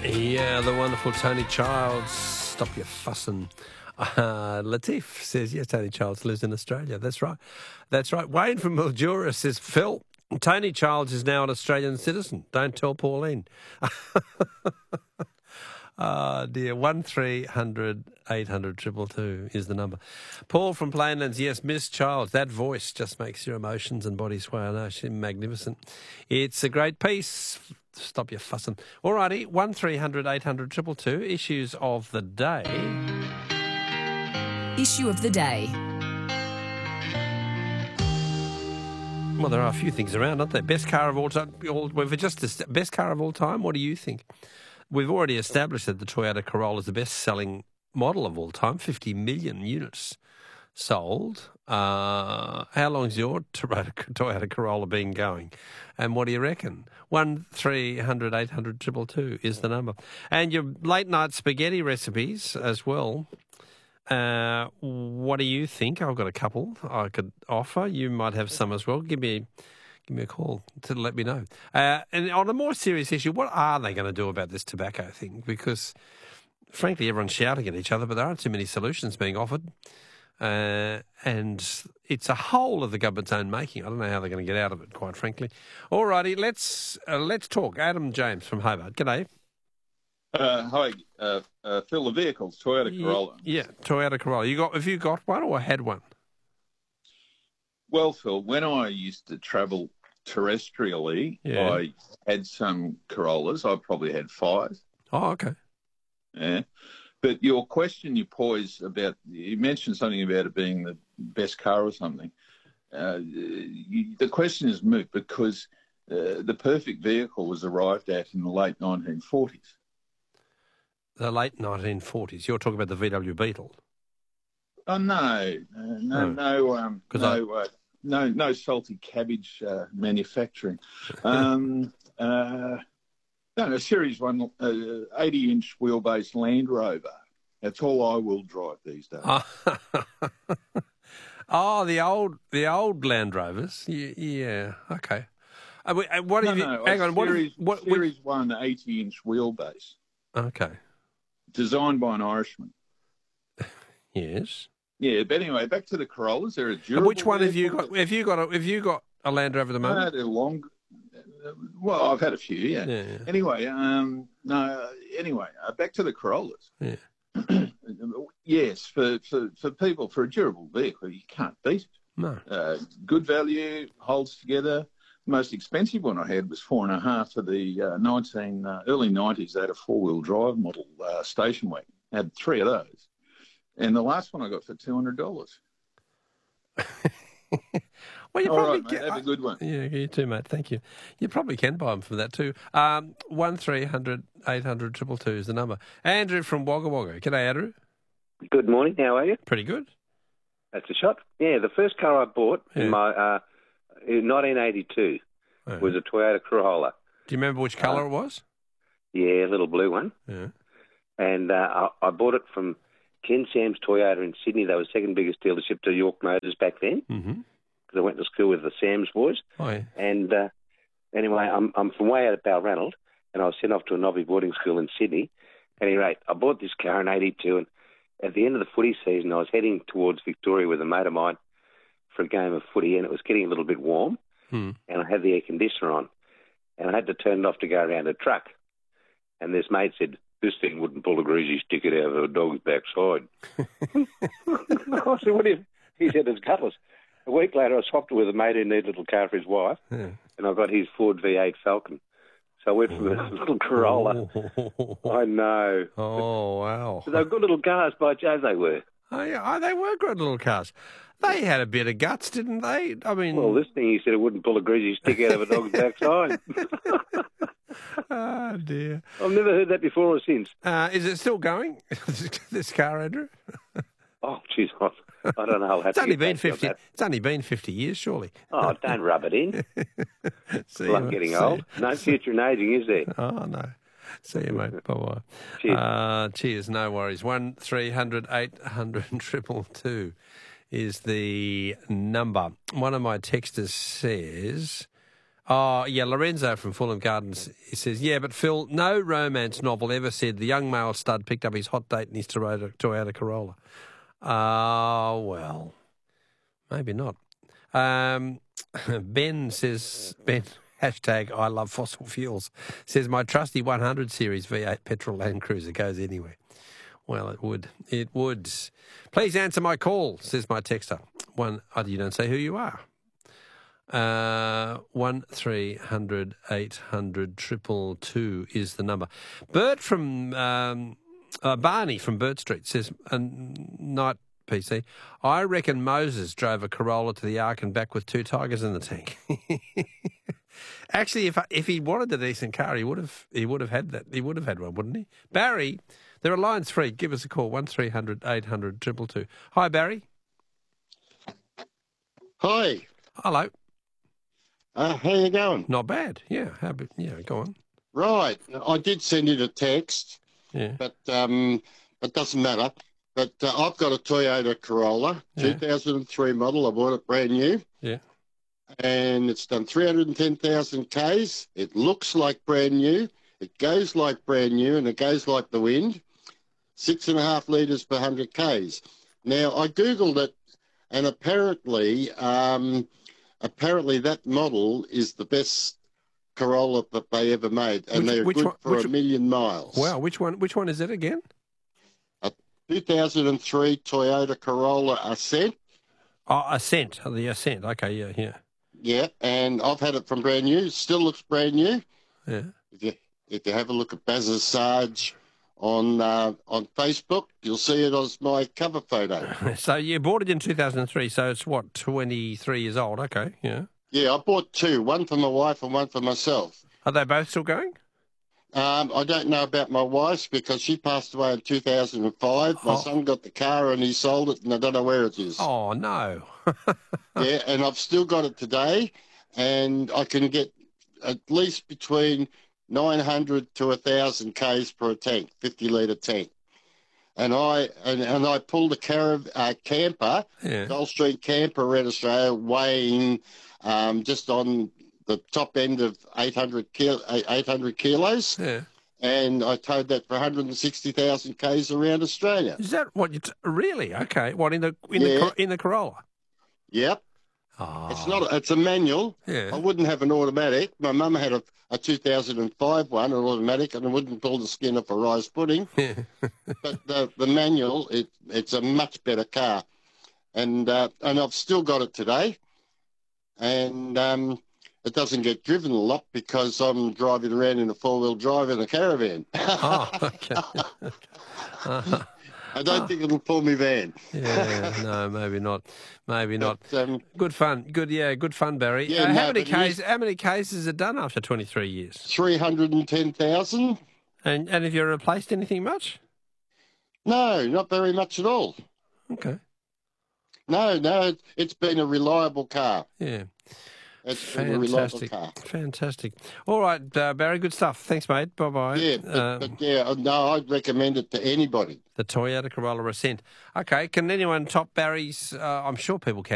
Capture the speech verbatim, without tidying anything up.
Yeah, the wonderful Tony Childs. Stop your fussing. Uh, Latif says, yes, Tony Childs lives in Australia. That's right. That's right. Wayne from Mildura says, Phil, Tony Childs is now an Australian citizen. Don't tell Pauline. Ah, dear. one three hundred eight hundred two two two is the number. Paul from Plainlands, yes, Miss Childs. That voice just makes your emotions and body sway. I know, she's magnificent. It's a great piece. Stop your fussing. All righty, one three hundred eight hundred two two two. Issues of the day. Issue of the day. Well, there are a few things around, aren't there? Best car of all time. We've just best car of all time. What do you think? We've already established that the Toyota Corolla is the best-selling model of all time. Fifty million units sold. Uh, how long's your Toyota, Toyota Corolla been going? And what do you reckon? One three hundred eight hundred two two two is the number. And your late night spaghetti recipes as well. Uh, what do you think? I've got a couple I could offer. You might have some as well. Give me, give me a call to let me know. Uh, and on a more serious issue, what are they going to do about this tobacco thing? Because, frankly, everyone's shouting at each other, but there aren't too many solutions being offered. Uh, and it's a whole of the government's own making. I don't know how they're going to get out of it, quite frankly. All righty, let's uh, let's talk. Adam James from Hobart. G'day. Uh, hi, uh, uh, Phil. The vehicles, Toyota Corolla. Yeah, Toyota Corolla. You got? Have you got one or had one? Well, Phil, when I used to travel terrestrially, Yeah. I had some Corollas. I probably had five. Oh, okay. Yeah. But your question you posed about, you mentioned something about it being the best car or something. Uh, you, the question is moot because uh, the perfect vehicle was arrived at in the late nineteen forties. The late nineteen forties. You're talking about the V W Beetle. Oh no, uh, no, Oh. no, um, 'Cause no, uh, no, no salty cabbage uh, manufacturing. Um, uh, no, no, Series One, uh, eighty-inch wheelbase Land Rover. That's all I will drive these days. Oh, the old, the old Land Rovers. Yeah, yeah. Okay. Uh, we- uh, what no, have you? no, hang a on. What? have Series, you- what Series One, eighty-inch wheelbase, okay. designed by an Irishman. Yes. Yeah, but anyway, back to the Corollas. They're a And durable which one have you vehicle. got? Have you got? A, have you got a Land Rover at the No, moment? they're long. Well, I've had a few, yeah. Yeah. yeah. Anyway, um, no. Anyway, uh, back to the Corollas. Yeah. Yes, for, for, for people, for a durable vehicle, you can't beat it. No. Uh, good value, holds together. The most expensive one I had was four and a half for the uh, nineteen uh, early nineties. They had a four-wheel drive model uh, station wagon. Had three of those, and the last one I got for two hundred dollars. Well, you All probably right, mate, can. have a good one. Yeah, you too, mate. Thank you. You probably can buy them from that too. Um, one three hundred eight hundred two two two is the number. Andrew from Wagga Wagga. G'day, Andrew. Good morning. How are you? Pretty good. That's a shot. Yeah, the first car I bought Yeah. in my uh, in nineteen eighty-two Oh. was a Toyota Corolla. Do you remember which colour it was? Yeah, a little blue one. Yeah. And uh, I, I bought it from Ken Sam's Toyota in Sydney. They were the second biggest dealership to York Motors back then Mm-hmm. because I went to school with the Sam's boys. Oh, yeah. And uh, anyway, I'm I'm from way out of Balranald, and I was sent off to a Nobby boarding school in Sydney. At any rate, I bought this car in eighty-two, and at the end of the footy season, I was heading towards Victoria with a mate of mine for a game of footy, and it was getting a little bit warm, Hmm. and I had the air conditioner on, and I had to turn it off to go around a truck. And this mate said, "This thing wouldn't pull a greasy stick it out of a dog's backside." I said, "What do you?" He said, "It's Cutlass." A week later, I swapped it with a mate who needed a little car for his wife, Yeah. and I got his Ford V eight Falcon. So I went from a little Corolla. I know. Oh, wow. So they were good little cars, by Jove, they were. Oh, yeah. Oh, they were good little cars. They had a bit of guts, didn't they? I mean, Well, this thing, he said it wouldn't pull a greasy stick out of a dog's backside. oh dear. I've never heard that before or since. Uh, is it still going? This car, Andrew? Oh, jeez, I, I don't know. I'll have It's to only get been back to you on fifty. that. It's only been fifty years, surely. Oh, don't rub it in. See Well, you, I'm mate. getting See old. you. No future in aging, is there? Oh no. See you, mate. Bye bye. Cheers. Uh, cheers. No worries. One three hundred eight hundred triple two is the number. One of my texters says, Oh, yeah, Lorenzo from Fulham Gardens, he says, yeah, but Phil, no romance novel ever said the young male stud picked up his hot date in his Toyota, Toyota Corolla. Oh, well, maybe not. Um, Ben says, Ben, hashtag I love fossil fuels, says my trusty one hundred series V eight petrol Land Cruiser goes anywhere. Well, it would. It would. Please answer my call, says my texter. One, oh, you don't say who you are. Uh, one three hundred eight hundred triple two is the number. Bert from um, uh, Barney from Burt Street says, uh, night P C. I reckon Moses drove a Corolla to the Ark and back with two tigers in the tank. Actually, if if he wanted a decent car, he would have he would have had that. He would have had one, wouldn't he? Barry, there are lines free. Give us a call one three hundred eight hundred triple two. Hi, Barry. Hi. Hello. Uh, how you going? Not bad. Yeah. How about, yeah. Go on. Right. I did send you the text, Yeah. but um, it doesn't matter. But uh, I've got a Toyota Corolla, Yeah. two thousand three model. I bought it brand new, Yeah. and it's done three hundred ten thousand Ks. It looks like brand new. It goes like brand new, and it goes like the wind. Six and a half litres per one hundred Ks. Now, I Googled it, and apparently... Um, Apparently, that model is the best Corolla that they ever made, and Which- they're which good one- for which- a million miles. Wow. Which one? Which one is it again? two thousand three Toyota Corolla Ascent. Oh, Ascent. Oh, the Ascent. Okay. Yeah. Yeah. Yeah, and I've had it from brand new. Still looks brand new. Yeah. If you if you have a look at Baz's Sarge on uh, on Facebook, you'll see it as my cover photo. So you bought it in two thousand three. So it's what, twenty-three years old? Okay. Yeah. Yeah, I bought two, one for my wife and one for myself. Are they both still going? Um, I don't know about my wife's because she passed away in two thousand five. My Oh. son got the car and he sold it, and I don't know where it is. Oh no. Yeah, and I've still got it today, and I can get at least between nine hundred to one thousand Ks per tank, fifty litre tank. And I and, and I pulled a carav- uh, camper, Yeah. Gold Street camper around Australia, weighing um, just on the top end of eight hundred, kil- eight hundred kilos, Yeah. and I towed that for one hundred sixty thousand Ks around Australia. Is that what you t- really? Okay. What in the in the Yeah. Cor- in the Corolla? Yep. Oh. It's not. It's a manual. Yeah. I wouldn't have an automatic. My mum had a, a two thousand five one, an automatic, and I wouldn't pull the skin off a rice pudding. Yeah. But the, the manual, it, it's a much better car, and uh, and I've still got it today, and um, it doesn't get driven a lot because I'm driving around in a four wheel drive in a caravan. Oh. Okay. Uh, I don't think it'll pull me van. yeah. No. Maybe not. Maybe not. But, um, Good fun. Good. Yeah. Good fun, Barry. Yeah, uh, no, how many but it is- cases? How many cases are done after twenty-three years? three hundred ten thousand. And and have you replaced anything much? No, not very much at all. Okay. No, no, it, it's been a reliable car. Yeah. It's been a reliable Fantastic. car. Fantastic. All right, uh, Barry. Good stuff. Thanks, mate. Bye bye. Yeah, but, Um, but yeah, no, I'd recommend it to anybody. the Toyota Corolla Ascent. Okay. Can anyone top Barry's? Uh, I'm sure people can.